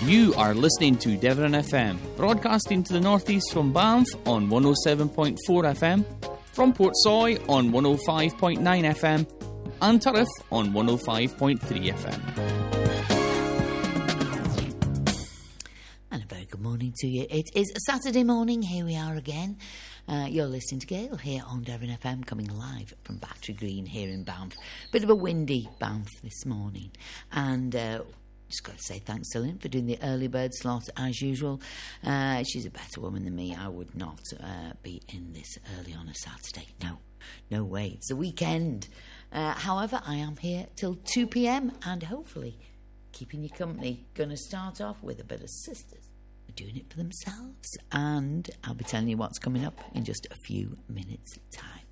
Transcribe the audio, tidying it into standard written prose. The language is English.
You are listening to Devon FM, broadcasting to the northeast from Banff on 107.4 FM, from Portsoy on 105.9 FM, and Turriff on 105.3 FM. And a very good morning to you. It is a Saturday morning. Here we are again. You're listening to Gail here on Devon FM, coming live from Battery Green here in Banff. Bit of a windy Banff this morning. And just got to say thanks to Lynn for doing the early bird slot as usual. She's a better woman than me. I would not be in this early on a Saturday. No way. It's the weekend. However, I am here till 2 p.m. and hopefully keeping you company. Going to start off with a bit of Sisters doing it for themselves, and I'll be telling you what's coming up in just a few minutes' time.